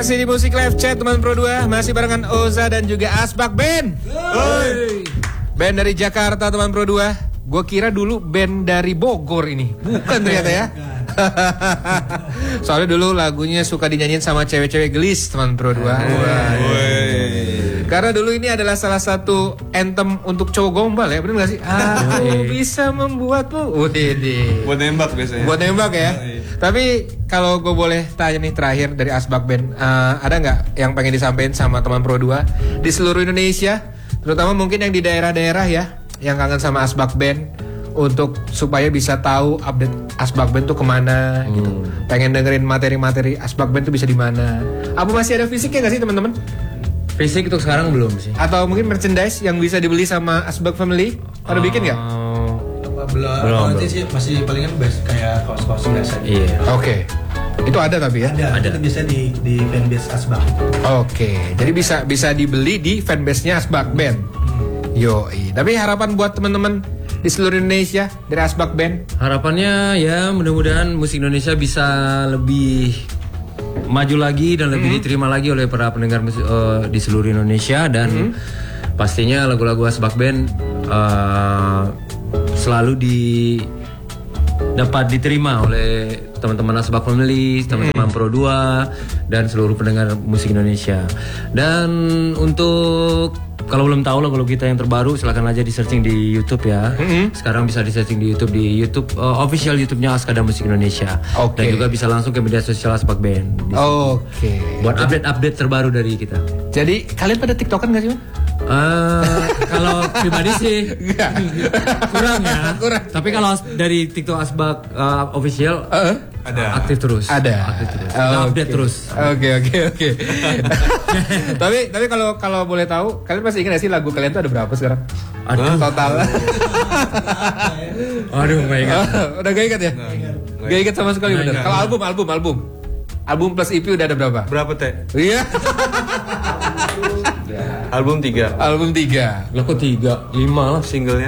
Masih di Musik Live Chat teman Pro 2. Masih barengan Oza dan juga Asbak Band. Band dari Jakarta teman Pro 2. Gue kira dulu band dari Bogor ini. Bukan ternyata ya. Soalnya dulu lagunya suka dinyanyiin sama cewek-cewek gelis teman Pro 2. Karena dulu ini adalah salah satu anthem untuk cowok gombal ya, bener gak sih? Aku bisa membuatmu. Buat nembak biasanya. Buat nembak ya. Tapi kalau gue boleh tanya nih terakhir dari Asbak Band, ada nggak yang pengen disampaikan sama teman Pro 2 di seluruh Indonesia, terutama mungkin yang di daerah-daerah ya, yang kangen sama Asbak Band, untuk supaya bisa tahu update Asbak Band tuh kemana gitu. Pengen dengerin materi-materi Asbak Band tuh bisa di mana? Apa masih ada fisiknya nggak sih teman-teman? Fisik untuk sekarang belum sih. Atau mungkin merchandise yang bisa dibeli sama Asbak Family? Pada bikin nggak? Belum. Nanti sih masih palingan kayak kaos-kaos biasa. Iya. Oke. Itu ada tapi ya? Ada. Itu biasanya di fanbase Asbak. Oke. Jadi bisa dibeli di fanbase-nya Asbak Band. Yoi. Tapi harapan buat teman-teman di seluruh Indonesia dari Asbak Band? Harapannya ya mudah-mudahan musik Indonesia bisa lebih maju lagi dan lebih diterima lagi oleh para pendengar musik di seluruh Indonesia, dan pastinya lagu-lagu Asbak Band selalu dapat diterima oleh teman-teman Asbak Family, teman-teman Pro 2 dan seluruh pendengar musik Indonesia. Dan untuk kalau belum tahu lagu kita yang terbaru, silakan aja di searching di YouTube ya. Sekarang bisa di searching di YouTube official YouTube-nya Askada Musik Indonesia. Dan juga bisa langsung ke media sosial Asbak Band. Buat update terbaru dari kita. Jadi kalian pada TikTokan nggak sih, Man? Kalau pribadi sih kurang ya. Tapi kalau dari TikTok Asbak official ada aktif terus. Kita update terus. Oke. Tapi kalau boleh tahu, kalian masih ingat gak sih lagu kalian tuh ada berapa sekarang? Aduh. Total. Aduh, nggak ingat. Udah gak ingat ya? Gak ingat sama sekali bener. Kalau album plus EP udah ada berapa? Berapa teh? Iya. Album 3. Lah kok 3? 5 lah Singlenya.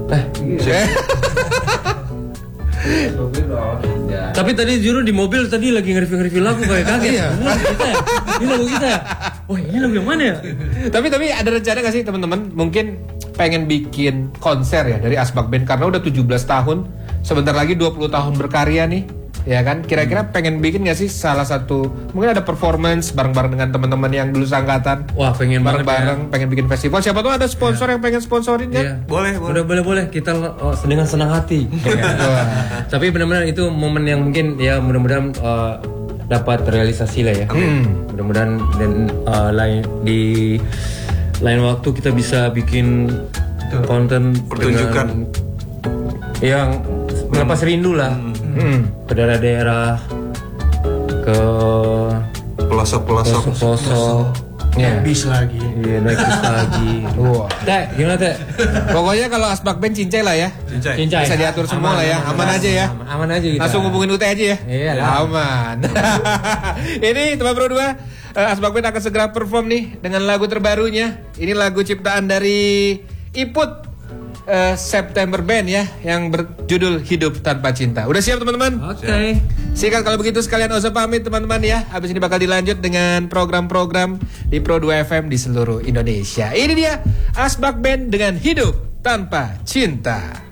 Tapi tadi juru di mobil tadi lagi nge-review lagu kayak kaget. Iya. Ini lagu kita ya? Wah, ini lagu yang mana ya? Tapi ada rencana gak sih teman-teman mungkin pengen bikin konser ya dari Asbak Band, karena udah 17 tahun, sebentar lagi 20 tahun berkarya nih. Ya kan, kira-kira pengen bikin gak sih salah satu, mungkin ada performance bareng-bareng dengan teman-teman yang dulu seangkatan. Wah, pengen bareng-bareng, pengen bikin festival. Siapa tahu ada sponsor yang pengen sponsorin kan? Iya. Boleh. Kita dengan senang hati. Tapi benar-benar itu momen yang mungkin ya mudah-mudahan dapat realisasi lah ya. Mudah-mudahan dan di lain waktu kita bisa bikin konten pertunjukan yang melepas rindu lah. Ke daerah-daerah, ke pelosok. Naik bis lagi. Iya, naik bis lagi. Wah. Teh, gimana Teh? Pokoknya kalau Asbak Band cincai lah ya. Cincai. Bisa diatur semua lah ya. Aman aja ya. Aman aja gitu. Langsung hubungin UT aja ya. Iya. Aman. Ini teman Pro 2, Asbak Band akan segera perform nih dengan lagu terbarunya. Ini lagu ciptaan dari Iput September Band ya, yang berjudul Hidup Tanpa Cinta. Udah siap teman-teman? Oke. Sikat kalau begitu sekalian Oza pamit teman-teman ya. Habis ini bakal dilanjut dengan program-program di Pro 2 FM di seluruh Indonesia. Ini dia Asbak Band dengan Hidup Tanpa Cinta.